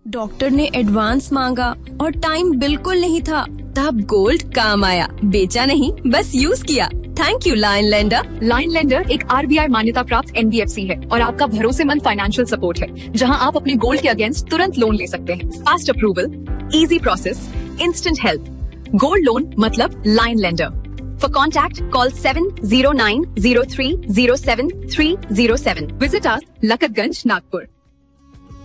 Doctor ने advance मांगा और टाइम बिल्कुल नहीं था। तब गोल्ड काम आया। बेचा नहीं, बस यूज किया। Thank you lion lender. Lion lender एक RBI मान्यता प्राप्त NBFC है और आपका भरोसेमंद फाइनेंशियल सपोर्ट है, जहां आप अपने गोल्ड के अगेंस्ट तुरंत लोन ले सकते हैं। Fast approval, easy process, instant help. Gold loan मतलब lion lender. For contact, call 7090307 307. Visit us, Lakatganj, Nagpur.